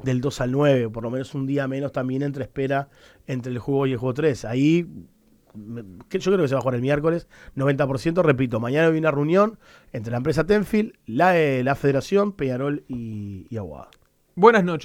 del 2 al 9, por lo menos un día menos también entre espera entre el juego y el juego 3. Ahí yo creo que se va a jugar el miércoles, 90%, repito, mañana hay una reunión entre la empresa Tenfield, la Federación, Peñarol y Aguada. Buenas noches.